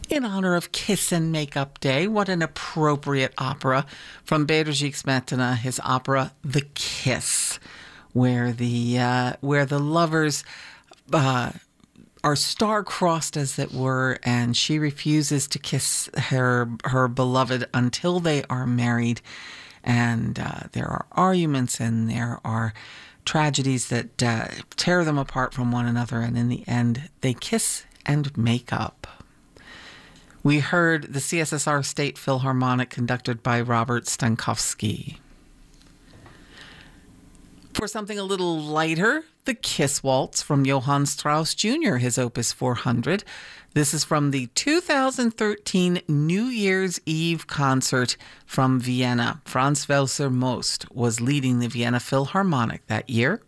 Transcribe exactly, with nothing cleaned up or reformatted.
In honor of Kiss and Makeup Day, what an appropriate opera from Bedřich Smetana, his opera The Kiss, where the uh, where the lovers uh, are star-crossed, as it were, and she refuses to kiss her her beloved until they are married. And uh, there are arguments and there are tragedies that uh, tear them apart from one another, and in the end, they kiss and make up. We heard the C S S R State Philharmonic conducted by Robert Stankowski. For something a little lighter, the Kiss Waltz from Johann Strauss Junior, his Opus four hundred. This is from the two thousand thirteen New Year's Eve concert from Vienna. Franz Welser Most was leading the Vienna Philharmonic that year.